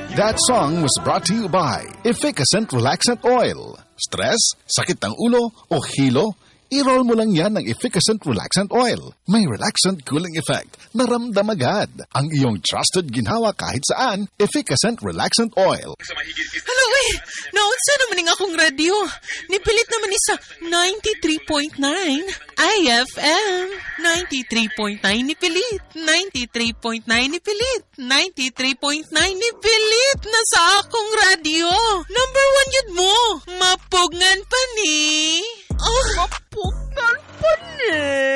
That song was brought to you by Efficacent Relaxant Oil. Stress, sakit ng ulo o hilo? I-roll mo lang yan ng Efficacent Relaxant Oil. May relaxant cooling effect. Naramdam agad. Ang iyong trusted ginhawa kahit saan, Efficacent Relaxant Oil. Hello, naunsa naman ng akong radio. Nipilit naman isa 93.9 IFM. 93.9 nipilit. 93.9 nipilit. 93.9 nipilit na sa akong radio. Number 1 yun mo. Mapugngan pa ni. Mapugngan pa ni.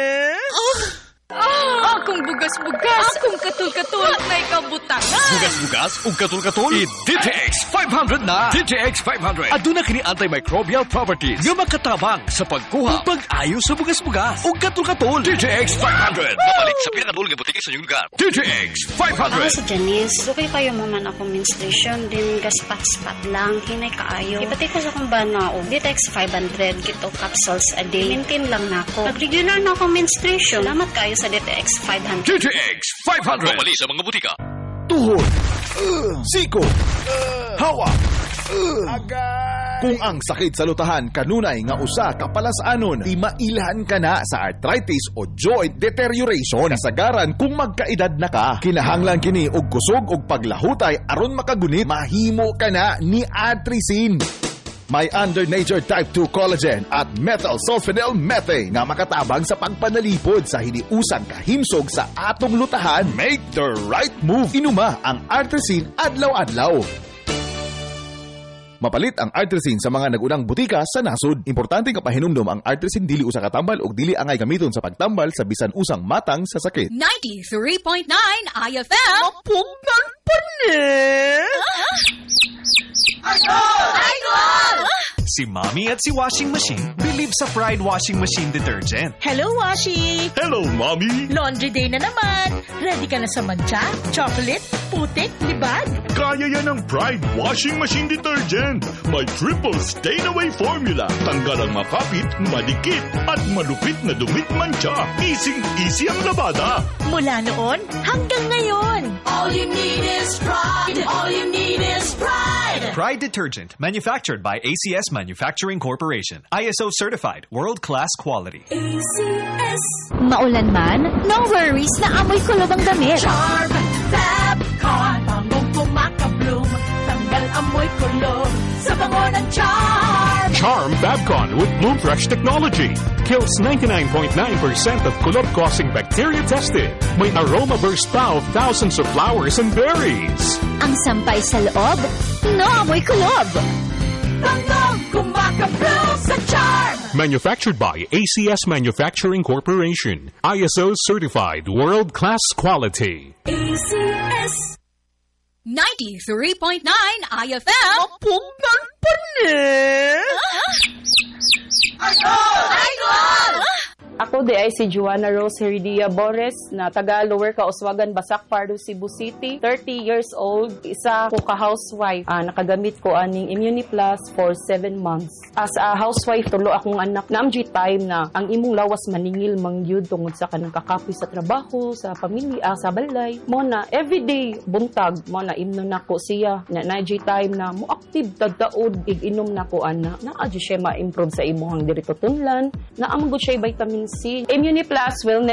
Akong bugas-bugas, akong katul-katul, may kabutangan. Bugas-bugas ug katul-katul, i-DTX 500 na. DTX 500. Aduna kini antimicrobial properties nga makatabang sa pagkuha ug pag-ayo sa bugas-bugas ug katul-katul. DTX 500. Mabalik sa pinakadul nga butiki sa inyong lugar. DTX 500. Ako si Janice. Dugay kayo man ako menstruation din gaspat-spat lang hinay kaayo. Ipati ko sa kong bana og DTX 500 kito capsules a day. Maintain lang nako. Pag regular na akong menstruation, salamat kayo sa DTX 500. DTX 500. Mabalik sa mga butika. Tuhod, siko, hawa, kung ang sakit sa lutahan kanunay nga usa ka palasanon, di mailhan ka na sa arthritis o joint deterioration. Kasagaran kung magkaedad na ka, kinahanglan kini og kusog og paglahutay aron makagunit, mahimo ka na ni Atrizin. May under nature type 2 collagen at methyl sulfonyl methane nga makatabang sa pagpanalipod sa hiniusang kahimsog sa atong lutahan. Make the right move. Inuma ang Artresin adlaw-adlaw. Mapalit ang Artresin sa mga nagunang butika sa nasod. Importante nga pahinumdom ang Artresin dili usa ka tambal ug dili angay gamiton sa pagtambal sa bisan usang matang sa sakit. 93.9 IFM. Mapugngan pa ni. Idol! Si Mommy at si Washing Machine believe sa Pride Washing Machine Detergent. Hello, Washi! Hello, Mommy! Laundry day na naman. Ready ka na sa mancha, chocolate, putik, libag? Kaya yan ang Pride Washing Machine Detergent. May triple stain-away formula. Tanggal ang makapit, madikit, at malupit na dumit mancha. Easy ang labada. Mula noon hanggang ngayon. All you need is pride. All you need is pride. Pride Detergent, manufactured by ACS Manufacturing Corporation. ISO certified, world-class quality. ACS. Maulan man, no worries na amoy kulob ang damit. Charm Fabcon. Bangong kumakabloom. Tanggal amoy kulob sa bango ng Charm. Charm Babcon with Bloom Fresh technology. Kills 99.9% of kulob-causing bacteria tested. May aroma burst pa of thousands of flowers and berries. Ang sampay sa loob, no amoy kulob. Bangong kumakabloom sa Charm. Manufactured by ACS Manufacturing Corporation. ISO certified world-class quality. ACS 93.9 IFM. Mapugngan pa ni. Idol! Ako di ay si Joanna Rose Heridia Bores na taga Lower Kauswagan, Basak, Pardo, Cebu City. 30 years old, isa ko ka-housewife. Nakagamit ko aning Immuniplus for 7 months. As a housewife, tulo akong anak. Naamji time na ang imong lawas maningil mangyud tungod sa kanang kakapi sa trabaho, sa pamilya, sa balay. Mo na everyday buntag mo na imnon nako siya. Na naji time na mo active tagdaod ig-inom nako ana. Naa siya ma-improve sa imuhang dirito tunlan. Naamgod siya vitamin C. Immuniplus Wellness